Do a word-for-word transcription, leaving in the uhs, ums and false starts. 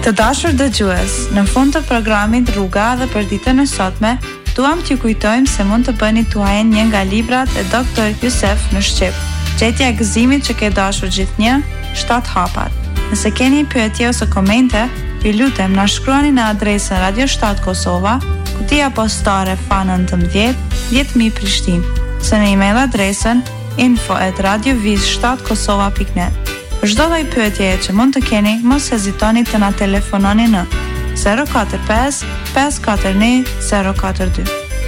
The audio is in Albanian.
Të dashur dëgjues, në fund të programit Rruga dhe për ditën e sotme, duam t'ju kujtojmë se mund të bëni tuaj një nga librat e doktor Jusef në shqip. Gjetja e gëzimit që ke dashur gjithnjë, shtat hapat. Nëse keni pyetje ose komente, ju lutem na shkruani në adresën Radio shtat Kosova, kutia postare F A nëntëmbëdhjetë, dhjetë mijë Prishtinë, ose në email adresën info at radioviz shtat kosova pikë net. Për çdo lloj pyetjeje që mund të keni, mos hezitoni të na telefononi në zero katër pesë, pesë katër një, zero katër dy.